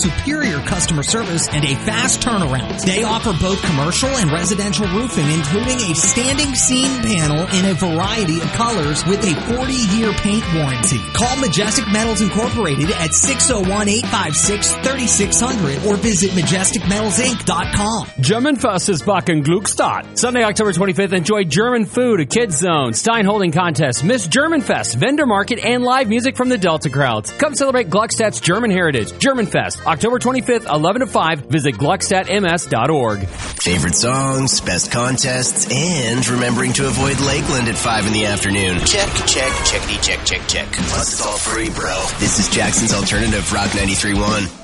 superior customer service, and a fast turnaround. They offer both commercial and residential roofing, including a standing seam panel in a variety of colors with a 40-year paint warranty. Call Majestic Metals Incorporated at 601-856-3600 or visit MajesticMetalsInc.com. Germanfest is back in Gluckstadt. Sunday, October 25th, enjoy German food, a kids zone, Stein holding contest, Miss Germanfest, vendor market, and live music from the Delta crowds. Come celebrate Gluckstadt's German heritage. Germanfest, October 25th, 11 to 5. Visit GluckstadtMS.org. Favorite songs, best contests, and remembering to avoid Lakeland at 5 in the afternoon. Check, checkity, check. Plus it's all free, bro. This is Jackson's Alternative Rock 93.1.